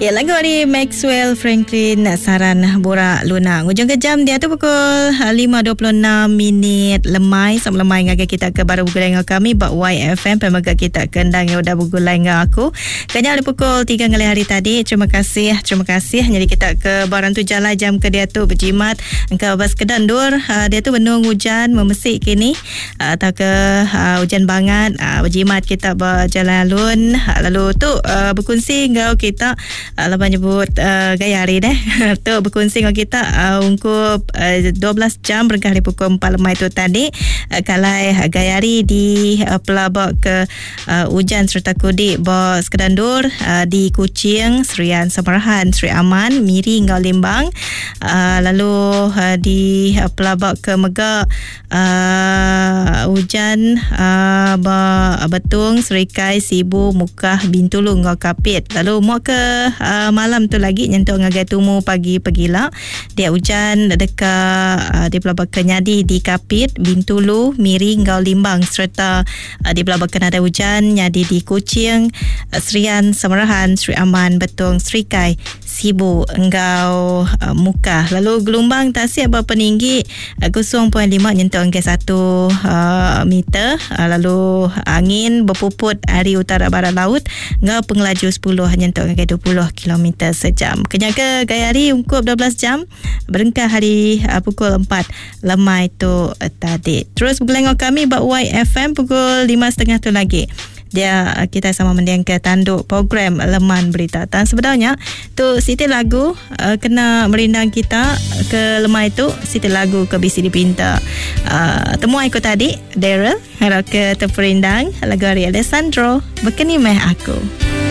Ya, lagu dari Maxwell Franklin, Saran Borak Lunak. Hujung ke jam dia tu pukul 5.26 lemai. Sama lemai dengan kita ke baru bergulai dengan kami Bak YFM pemaga kita kendang yang udah bergulai dengan aku. Kanya ada pukul 3 kali hari tadi. Terima kasih. Jadi kita ke barang tu jalan jam ke dia tu berjimat. Engkau bas kedan dur. Dia tu benung hujan memesik kini. Atau ke hujan banget. Berjimat kita berjalan alun. Lalu tu berkongsi engkau kita lepas nyebut gaya hari deh tu berkongsi dengan kita ungkup 12 jam berengkah di pukul 4 lemai tu tadi kalai gaya hari di pelabak ke hujan serta kudik bos kedandur di Kuching, Serian Samarahan, Seri Aman, Miri Ngau Limbang, lalu di pelabak ke Megak hujan Betung, Serikai, Sibu, Mukah, Bintulu Ngau Kapit. Lalu mau ke malam tu lagi nyentuh ngagai tumu pagi pegila dia hujan dekat di pelabak Kenyadi di Kapit, Bintulu, Miri Ngau Limbang serta di pelabak Kenada hujan Nyadi di Kuching, Serian Samarahan, Seri Aman, Betung, Serikai, Sibu Ngau Mukah. Lalu gelombang tasik berapa tinggi 0.5 nyentuh angka 1 meter. Lalu angin berpuput hari utara barat laut ngau pengelaju 10 nyentuh angka 20 km sejam. Kenyaka gaya hari ungkup 12 jam berengkah hari pukul 4 lemai tu tadi. Terus bergelengok kami Bak YFM pukul 5.30 tu lagi. Dia kita sama mendiang ke tanduk program Leman Berita. Dan sebenarnya tu Siti lagu kena merindang kita ke lemai tu Siti lagu ke bisi dipinta. Temu aku tadi Daryl harap ke terperindang lagu dari Alessandro Bekeni Meh Aku.